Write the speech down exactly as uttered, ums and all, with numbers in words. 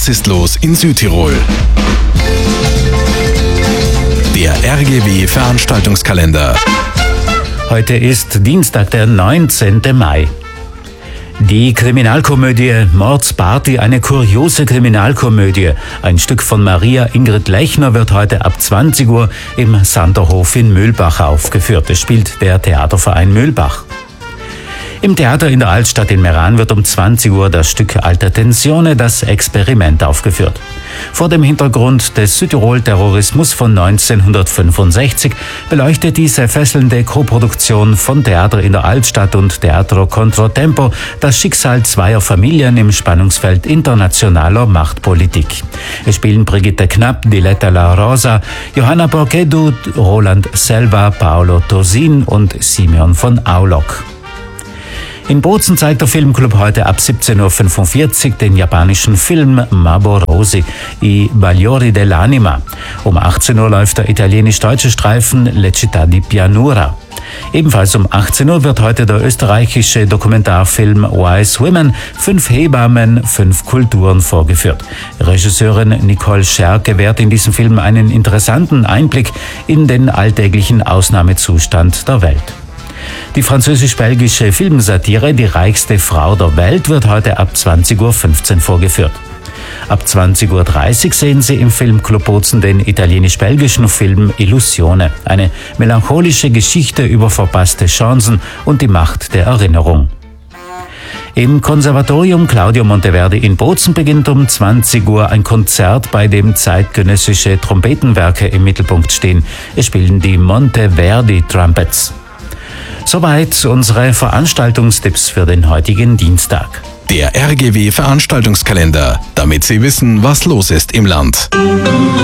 Was ist los in Südtirol? Der R G W-Veranstaltungskalender. Heute ist Dienstag, der neunzehnte Mai. Die Kriminalkomödie Mordsparty, eine kuriose Kriminalkomödie. Ein Stück von Maria Ingrid Lechner wird heute ab zwanzig Uhr im Sanderhof in Mühlbach aufgeführt. Es spielt der Theaterverein Mühlbach. Im Theater in der Altstadt in Meran wird um zwanzig Uhr das Stück Alta Tensione, das Experiment, aufgeführt. Vor dem Hintergrund des Südtirol-Terrorismus von neunzehnhundertfünfundsechzig beleuchtet diese fesselnde Koproduktion von Theater in der Altstadt und Teatro Controtempo das Schicksal zweier Familien im Spannungsfeld internationaler Machtpolitik. Es spielen Brigitte Knapp, Diletta La Rosa, Johanna Borghedu, Roland Selva, Paolo Tosin und Simeon von Aulock. In Bozen zeigt der Filmclub heute ab siebzehn Uhr fünfundvierzig den japanischen Film Maborosi, I Bagliori dell'Anima. Um achtzehn Uhr läuft der italienisch-deutsche Streifen Le Città di Pianura. Ebenfalls um achtzehn Uhr wird heute der österreichische Dokumentarfilm Wise Women, fünf Hebammen, fünf Kulturen vorgeführt. Regisseurin Nicole Scherr gewährt in diesem Film einen interessanten Einblick in den alltäglichen Ausnahmezustand der Welt. Die französisch-belgische Filmsatire Die reichste Frau der Welt wird heute ab zwanzig Uhr fünfzehn vorgeführt. Ab zwanzig Uhr dreißig sehen Sie im Filmclub Bozen den italienisch-belgischen Film Illusione, eine melancholische Geschichte über verpasste Chancen und die Macht der Erinnerung. Im Konservatorium Claudio Monteverdi in Bozen beginnt um zwanzig Uhr ein Konzert, bei dem zeitgenössische Trompetenwerke im Mittelpunkt stehen. Es spielen die Monteverdi Trumpets. Soweit unsere Veranstaltungstipps für den heutigen Dienstag. Der R G W-Veranstaltungskalender, damit Sie wissen, was los ist im Land.